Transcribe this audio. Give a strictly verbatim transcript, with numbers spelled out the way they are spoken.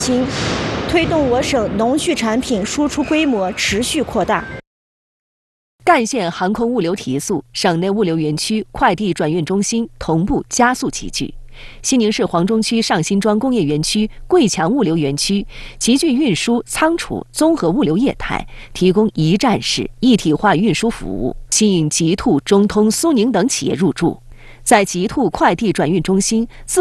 情，推动我省农畜产品输出规模持续扩大。 赣县航空物流提速，省内物流园区、快递转运中心同步加速集聚。西宁市黄中区上新庄工业园区、贵强物流园区集聚运输、仓储综合物流业态，提供一站式一体化运输服务，吸引极兔、中通、苏宁等企业入驻。在极兔快递转运中心自